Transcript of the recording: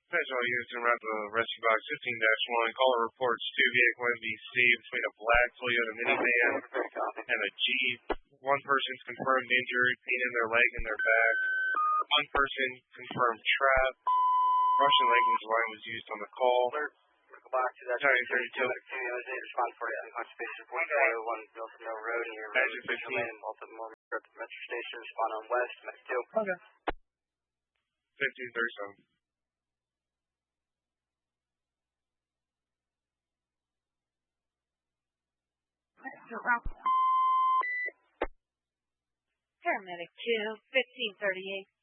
Central units en route to Rescue Box 15-1. Caller reports two vehicles MVC between a black Toyota minivan and a Jeep. One person's confirmed injured, pain in their leg and their back. One person confirmed trapped. Russian language line was used on the call. Circle box to that 32. Respond for conservation report. 1 Milton Mill Road near Magic 15. And Milton Mill Metro Station. Respond on West. Mac 2. Okay. 1537. Paramedic 2, 1538.